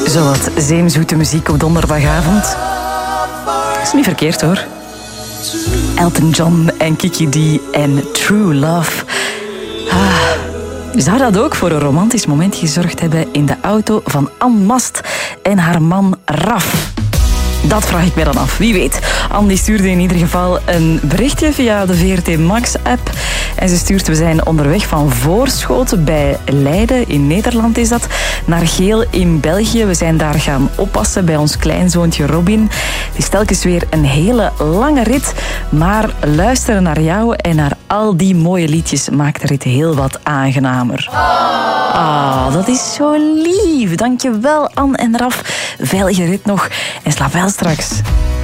Zowat zeemzoete muziek op donderdagavond. Is niet verkeerd hoor. Elton John en Kiki D en True Love. Zou dat ook voor een romantisch moment gezorgd hebben in de auto van Anne Mast en haar man Raf? Dat vraag ik mij dan af. Wie weet. Anne stuurde in ieder geval een berichtje via de VRT Max-app. En ze stuurt: we zijn onderweg van Voorschoten bij Leiden, in Nederland is dat, naar Geel in België. We zijn daar gaan oppassen bij ons kleinzoontje Robin. Het is telkens weer een hele lange rit. Maar luisteren naar jou en naar al die mooie liedjes maakt de rit heel wat aangenamer. Dat is zo lief. Dankjewel, Anne en Raf. Veilige rit nog en slaap wel straks.